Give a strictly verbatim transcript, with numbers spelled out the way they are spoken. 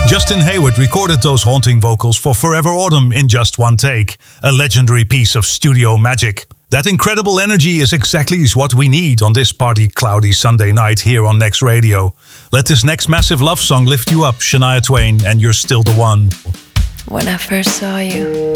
Justin Hayward recorded those haunting vocals for Forever Autumn in just one take, a legendary piece of studio magic. That incredible energy is exactly what we need on this party cloudy Sunday night here on Next Radio. Let this next massive love song lift you up, Shania Twain, and You're Still the One. When I first saw you,